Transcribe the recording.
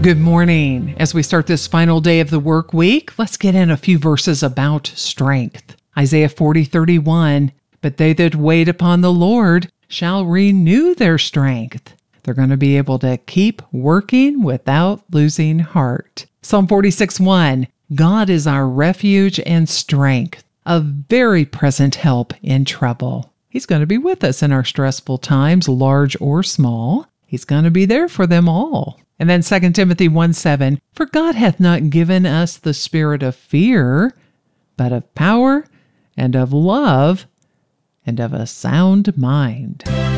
Good morning. As we start this final day of the work week, let's get in a few verses about strength. Isaiah 40:31, but they that wait upon the Lord shall renew their strength. They're going to be able to keep working without losing heart. Psalm 46:1, God is our refuge and strength, a very present help in trouble. He's going to be with us in our stressful times, large or small. He's going to be there for them all. And then 2 Timothy 1:7, for God hath not given us the spirit of fear, but of power and of love and of a sound mind.